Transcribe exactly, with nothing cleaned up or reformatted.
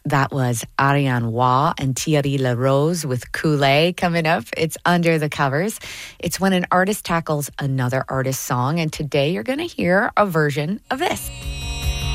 That was Ariane Waugh and Thierry Larose with Kool-Aid coming up. It's Under the Covers. It's when an artist tackles another artist's song, and today you're going to hear a version of this.